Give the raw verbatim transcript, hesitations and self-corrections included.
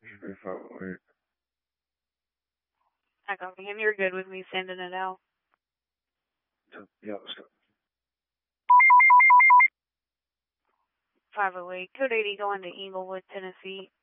Three five oh eight. I copy, and you're good with me sending it out. Yeah, let's go. five oh eight, code eighty going to Englewood, Tennessee.